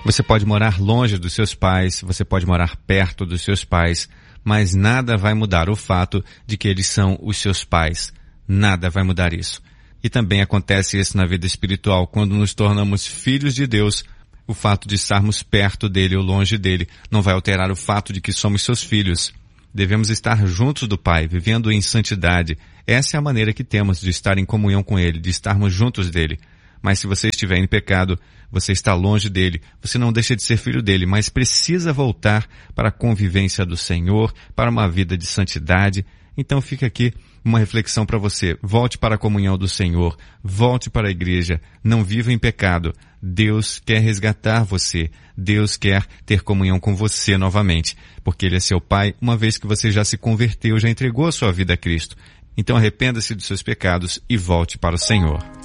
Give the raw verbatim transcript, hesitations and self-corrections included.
Você pode morar longe dos seus pais, você pode morar perto dos seus pais, mas nada vai mudar o fato de que eles são os seus pais. Nada vai mudar isso. E também acontece isso na vida espiritual. Quando nos tornamos filhos de Deus, o fato de estarmos perto dele ou longe dele não vai alterar o fato de que somos seus filhos. Devemos estar juntos do Pai, vivendo em santidade. Essa é a maneira que temos de estar em comunhão com Ele, de estarmos juntos dele. Mas se você estiver em pecado, você está longe dele, você não deixa de ser filho dele, mas precisa voltar para a convivência do Senhor, para uma vida de santidade. Então fica aqui uma reflexão para você. Volte para a comunhão do Senhor, volte para a igreja, não viva em pecado. Deus quer resgatar você, Deus quer ter comunhão com você novamente, porque Ele é seu Pai, uma vez que você já se converteu, já entregou a sua vida a Cristo. Então arrependa-se dos seus pecados e volte para o Senhor.